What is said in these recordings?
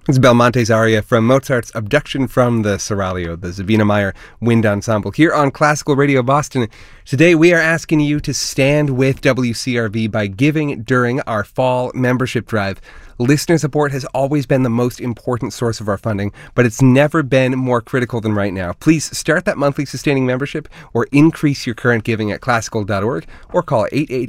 It's Belmonte's aria from Mozart's Abduction from the Seraglio, the Zavina Meyer Wind Ensemble, here on Classical Radio Boston. Today we are asking you to stand with WCRV by giving during our fall membership drive. Listener support has always been the most important source of our funding, but it's never been more critical than right now. Please start that monthly sustaining membership or increase your current giving at classical.org or call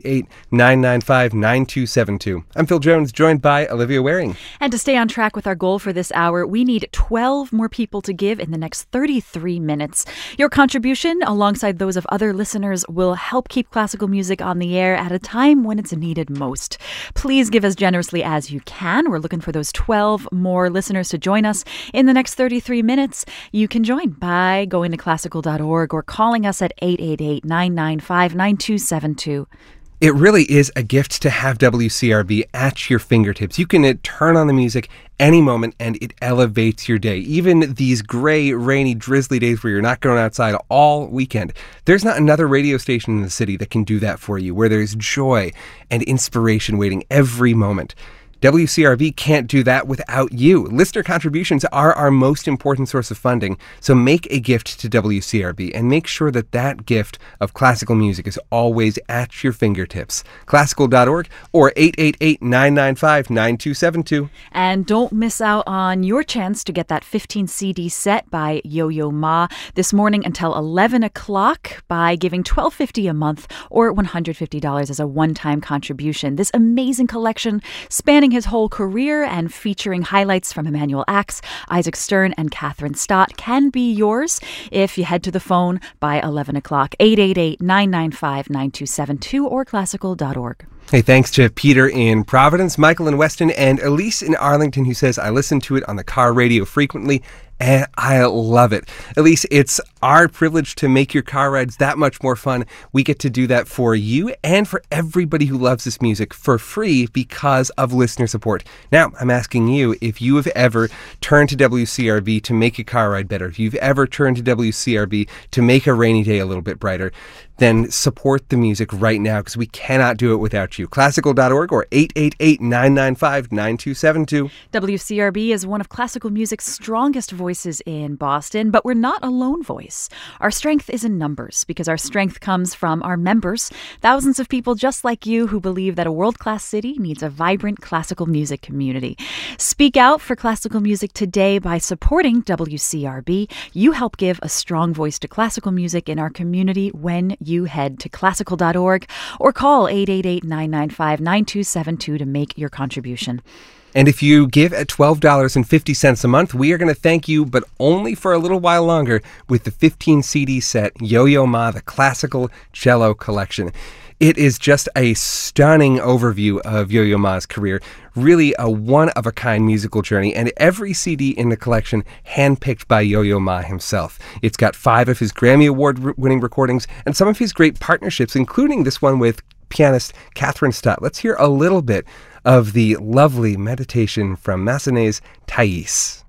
888-995-9272. I'm Phil Jones, joined by Olivia Waring. And to stay on track with our goal for this hour, we need 12 more people to give in the next 33 minutes. Your contribution, alongside those of other listeners, will help keep classical music on the air at a time when it's needed most. Please give as generously as you can. We're looking for those 12 more listeners to join us in the next 33 minutes. You can join by going to classical.org or calling us at 888-995-9272. It really is a gift to have WCRV at your fingertips. You can turn on the music any moment and it elevates your day. Even these gray, rainy, drizzly days where you're not going outside all weekend. There's not another radio station in the city that can do that for you, where there's joy and inspiration waiting every moment. WCRV can't do that without you. Listener contributions are our most important source of funding, so make a gift to WCRV and make sure that that gift of classical music is always at your fingertips. Classical.org or 888-995-9272. And don't miss out on your chance to get that 15 CD set by Yo-Yo Ma this morning until 11 o'clock by giving $12.50 a month or $150 as a one-time contribution. This amazing collection spanning his whole career and featuring highlights from Emanuel Ax, Isaac Stern, and Catherine Stott can be yours if you head to the phone by 11 o'clock, 888-995-9272 or classical.org. Hey, thanks to Peter in Providence, Michael in Weston, and Elise in Arlington, who says, I listen to it on the car radio frequently, and I love it. Elise, it's our privilege to make your car rides that much more fun. We get to do that for you and for everybody who loves this music for free because of listener support. Now, I'm asking you if you have ever turned to WCRV to make a car ride better, if you've ever turned to WCRV to make a rainy day a little bit brighter, then support the music right now because we cannot do it without you. Classical.org or 888-995-9272. WCRB is one of classical music's strongest voices in Boston, but we're not a lone voice. Our strength is in numbers because our strength comes from our members, thousands of people just like you who believe that a world-class city needs a vibrant classical music community. Speak out for classical music today by supporting WCRB. You help give a strong voice to classical music in our community when you head to classical.org or call 888-995-9272 to make your contribution. And if you give at $12.50 a month, we are going to thank you, but only for a little while longer, with the 15 CD set Yo-Yo Ma, the Classical Cello Collection. It is just a stunning overview of Yo-Yo Ma's career, really a one-of-a-kind musical journey, and every CD in the collection handpicked by Yo-Yo Ma himself. It's got 5 of his Grammy Award-winning recordings and some of his great partnerships, including this one with pianist Catherine Stott. Let's hear a little bit of the lovely meditation from Massenet's Thais.